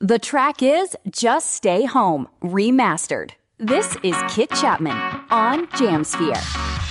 The track is Just Stay Home, remastered. This is Kit Chapman on Jamsphere.